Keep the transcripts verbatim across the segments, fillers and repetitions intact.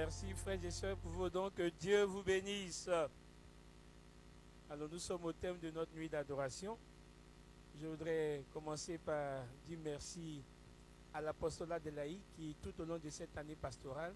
Merci frères et sœurs pour vos dons, que Dieu vous bénisse. Alors nous sommes au thème de notre nuit d'adoration. Je voudrais commencer par dire merci à l'apostolat de laïcs qui tout au long de cette année pastorale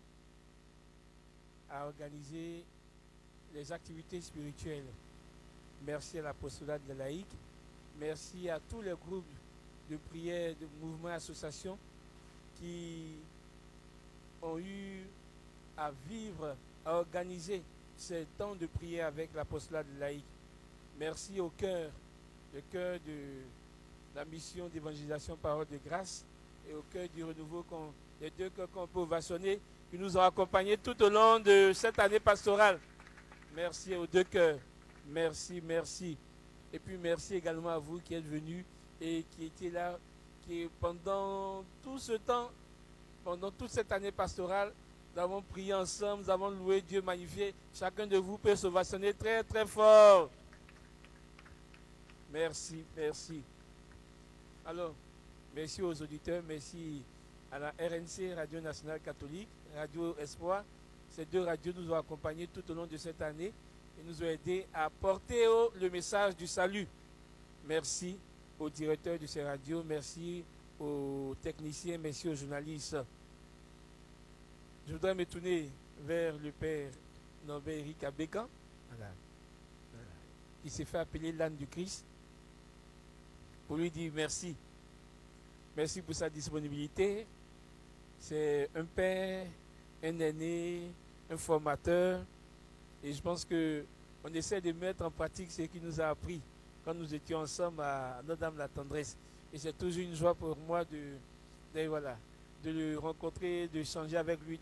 a organisé les activités spirituelles. Merci à l'apostolat de laïcs. Merci à tous les groupes de prière, de mouvements, associations qui ont eu à vivre, à organiser ces temps de prière avec l'apostolat de laïcs. Merci au cœur, le cœur de la mission d'évangélisation Parole de Grâce et au cœur du renouveau, les deux cœurs qu'on peut ovationner, qui nous ont accompagnés tout au long de cette année pastorale. Merci aux deux cœurs. Merci, merci. Et puis merci également à vous qui êtes venus et qui étiez là, qui pendant tout ce temps, pendant toute cette année pastorale, nous avons prié ensemble, nous avons loué Dieu, magnifié. Chacun de vous peut s'ovationner très très fort. Merci, merci. Alors, merci aux auditeurs, merci à la R N C, Radio Nationale Catholique, Radio Espoir. Ces deux radios nous ont accompagnés tout au long de cette année et nous ont aidés à porter le message du salut. Merci aux directeurs de ces radios, merci aux techniciens, merci aux journalistes. Je voudrais me tourner vers le père Norbert Eric Abeka, voilà. Voilà. Il s'est fait appeler l'âne du Christ, pour lui dire merci. Merci pour sa disponibilité. C'est un père, un aîné, un formateur. Et je pense qu'on essaie de mettre en pratique ce qu'il nous a appris quand nous étions ensemble à Notre-Dame-la-Tendresse. Et c'est toujours une joie pour moi de, de, voilà, de le rencontrer, de changer avec lui.